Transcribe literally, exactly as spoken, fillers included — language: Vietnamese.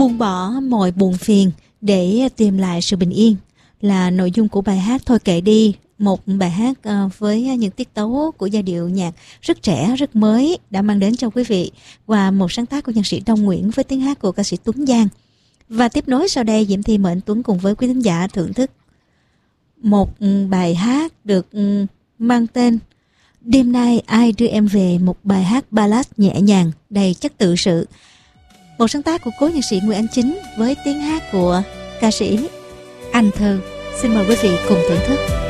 Buông bỏ mọi buồn phiền để tìm lại sự bình yên là nội dung của bài hát Thôi Kệ Đi. Một bài hát với những tiết tấu của giai điệu nhạc rất trẻ, rất mới đã mang đến cho quý vị, và một sáng tác của nhạc sĩ Đông Nguyễn với tiếng hát của ca sĩ Tuấn Giang. Và tiếp nối sau đây, Diễm Thi mời anh Tuấn cùng với quý thính giả thưởng thức một bài hát được mang tên Đêm Nay Ai Đưa Em Về, một bài hát ballad nhẹ nhàng, đầy chất tự sự. Một sáng tác của cố nhạc sĩ Nguyễn Anh Chính với tiếng hát của ca sĩ Anh Thơ. Xin mời quý vị cùng thưởng thức.